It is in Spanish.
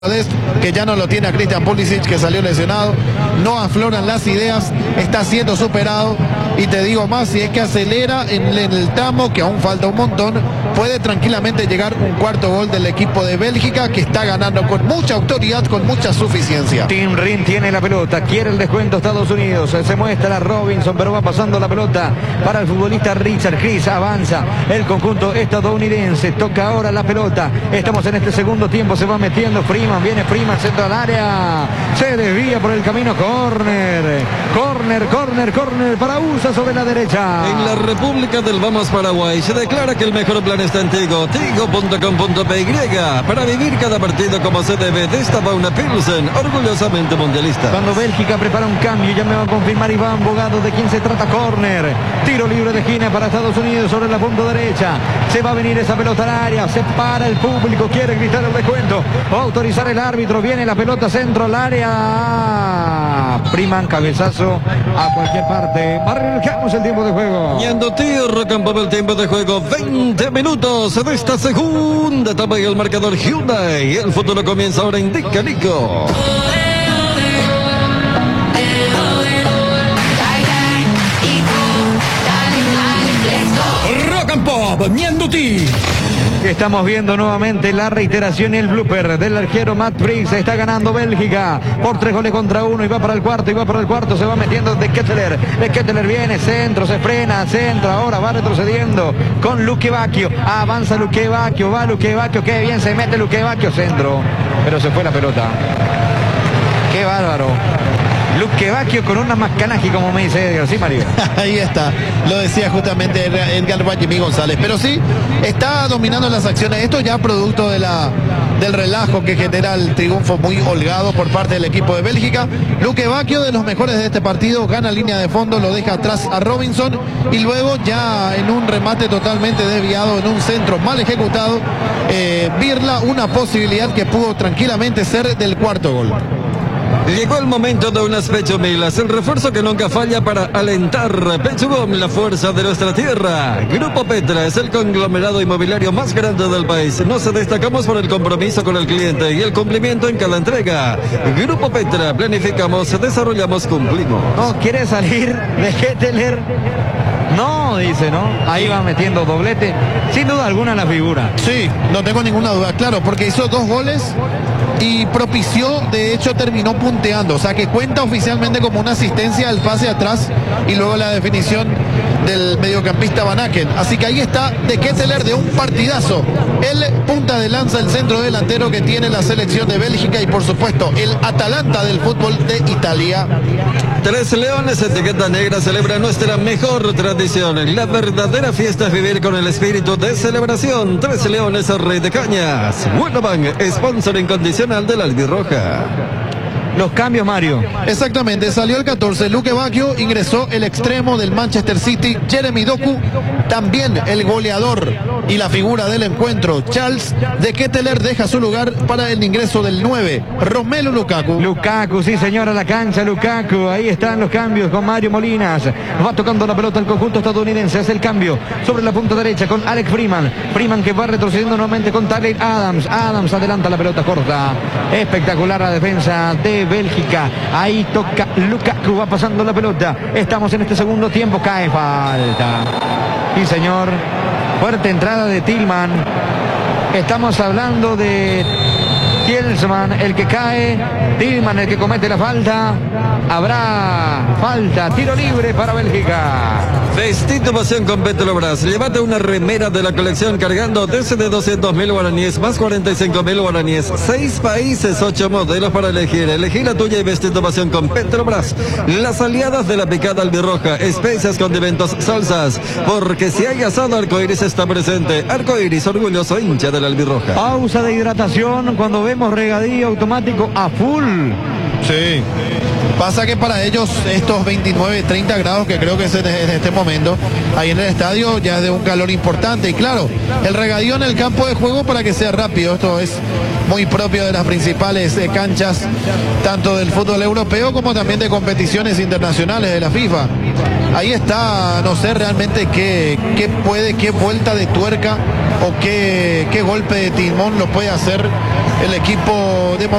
que ya no lo tiene a Christian Pulisic, que salió lesionado, no afloran las ideas, está siendo superado, y te digo más, si es que acelera en el tramo, que aún falta un montón, puede tranquilamente llegar un cuarto gol del equipo de Bélgica, que está ganando con mucha autoridad, con mucha suficiencia. Tim Rin tiene la pelota, quiere el descuento Estados Unidos, se muestra Robinson, pero va pasando la pelota para el futbolista Richard Chris, avanza el conjunto estadounidense, toca ahora la pelota, estamos en este segundo tiempo, se va metiendo Freeman, viene Freeman, centro al área, se desvía por el camino, córner para USA sobre la derecha. En la República del Vamos Paraguay se declara que el mejor plan está en Tigo, tigo.com.py, para vivir cada partido como se debe. De esta va una Pilsen, orgullosamente mundialista. Cuando Bélgica prepara un cambio, ya me va a confirmar Iván Bogado de quién se trata. Córner, tiro libre de esquina para Estados Unidos sobre la punta derecha, se va a venir esa pelota al área, se para el público, quiere gritar el descuento, va a autorizar el árbitro, viene la pelota centro al área, Freeman, cabezazo a cualquier parte, marcamos el tiempo de juego. Yendo tierra, campo del tiempo de juego, 20 minutos de esta segunda etapa y el marcador Hyundai, el futuro comienza ahora, indica Nico. Rock and Pop, Ñanduti. Estamos viendo nuevamente la reiteración y el blooper del arquero Matt Briggs. Está ganando Bélgica por 3-1 y va para el cuarto, se va metiendo de Ketteler. De Ketteler viene, centro, se frena, centro, ahora va retrocediendo con Luque Bacchio. Avanza Luque Bacchio, va Luque Bacchio, qué bien se mete Luque Bacchio, centro, pero se fue la pelota. Qué bárbaro. Luque Bacchio con una mascanaji, como me dice Edgar, ¿sí, Mario? Ahí está, lo decía justamente Edgar Guayimí González, pero sí, está dominando las acciones, esto ya producto de del relajo que genera el triunfo muy holgado por parte del equipo de Bélgica. Luque Bacchio, de los mejores de este partido, gana línea de fondo, lo deja atrás a Robinson, y luego ya en un remate totalmente desviado, en un centro mal ejecutado, Birla, una posibilidad que pudo tranquilamente ser del cuarto gol. Llegó el momento de unas Pechumilas, el refuerzo que nunca falla para alentar. Pechugom, la fuerza de nuestra tierra. Grupo Petra es el conglomerado inmobiliario más grande del país. Nos destacamos por el compromiso con el cliente y el cumplimiento en cada entrega. Grupo Petra, planificamos, desarrollamos, cumplimos. No quiere salir de Ketteler. No, dice, ¿no? Ahí va metiendo doblete. Sin duda alguna la figura. Sí, no tengo ninguna duda, claro, porque hizo 2 goles y propició, de hecho terminó punteando, o sea que cuenta oficialmente como una asistencia al pase atrás y luego la definición del mediocampista Van Aken. Así que ahí está de Ketteler, de un partidazo, el punta de lanza, el centro delantero que tiene la selección de Bélgica y por supuesto el Atalanta del fútbol de Italia. 3 Leones, etiqueta negra, celebra nuestra mejor tradición. La verdadera fiesta es vivir con el espíritu de celebración. 3 Leones, Rey de Cañas. Winnobank, sponsor incondicional de la albirroja. Los cambios, Mario. Exactamente, salió el 14, Luque Bacchio, ingresó el extremo del Manchester City, Jeremy Doku, también el goleador y la figura del encuentro, Charles de Ketteler, deja su lugar para el ingreso del 9, Romelu Lukaku. Lukaku, sí señora, la cancha, Lukaku, ahí están los cambios con Mario Molinas, va tocando la pelota el conjunto estadounidense, hace el cambio sobre la punta derecha con Alex Freeman, Freeman que va retrocediendo nuevamente con Tyler Adams, Adams adelanta la pelota corta, espectacular la defensa de Bélgica, ahí toca Lukaku, va pasando la pelota, estamos en este segundo tiempo, cae falta, sí señor, fuerte entrada de Tillman, estamos hablando de Tielemans, el que cae, Tillman el que comete la falta, habrá falta, tiro libre para Bélgica. Titulación con Petrobras. Llévate una remera de la colección cargando desde 200.000 guaraníes más 45.000 guaraníes. 6 países, 8 modelos para elegir. Elegí la tuya y titulación con Petrobras. Las aliadas de la picada albirroja, especias, condimentos, salsas. Porque si hay asado, Arcoiris está presente. Arcoiris, orgulloso hincha de la albirroja. Pausa de hidratación cuando vemos regadío automático a full. Sí. Pasa que para ellos estos 29, 30 grados que creo que es en este momento, ahí en el estadio ya es de un calor importante. Y claro, el regadío en el campo de juego para que sea rápido. Esto es muy propio de las principales canchas, tanto del fútbol europeo como también de competiciones internacionales de la FIFA. Ahí está, no sé realmente qué vuelta de tuerca o qué golpe de timón lo puede hacer el equipo de